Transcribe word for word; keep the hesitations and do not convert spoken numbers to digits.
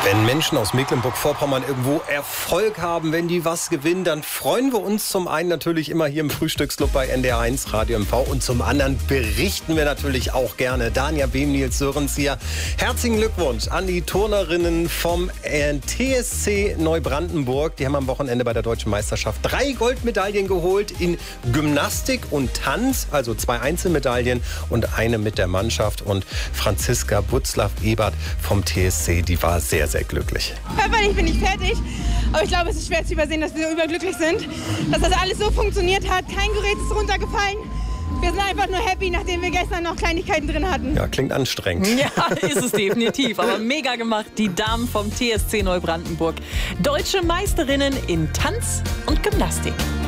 Wenn Menschen aus Mecklenburg-Vorpommern irgendwo Erfolg haben, wenn die was gewinnen, dann freuen wir uns zum einen natürlich immer hier im Frühstücksclub bei N D R eins Radio M V und zum anderen berichten wir natürlich auch gerne. Dania Behm, Nils Sörens hier. Herzlichen Glückwunsch an die Turnerinnen vom T S C Neubrandenburg. Die haben am Wochenende bei der Deutschen Meisterschaft drei Goldmedaillen geholt in Gymnastik und Tanz, also zwei Einzelmedaillen und eine mit der Mannschaft. Und Franziska Butzlaff-Ebert vom T S C, die war sehr, sehr glücklich. Körperlich bin ich fertig, aber ich glaube, es ist schwer zu übersehen, dass wir so überglücklich sind, dass das alles so funktioniert hat. Kein Gerät ist runtergefallen. Wir sind einfach nur happy, nachdem wir gestern noch Kleinigkeiten drin hatten. Ja, klingt anstrengend. Ja, ist es definitiv. Aber mega gemacht, die Damen vom T S C Neubrandenburg. Deutsche Meisterinnen in Tanz und Gymnastik.